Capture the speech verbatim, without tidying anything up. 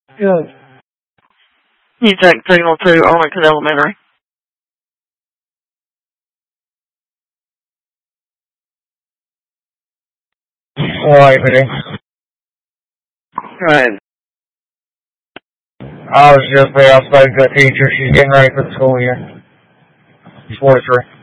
Good. You take signal to Arlington Elementary. Alright, buddy. Go ahead. I was just there. I spoke to a teacher. She's getting ready for the school year. It's forty-three.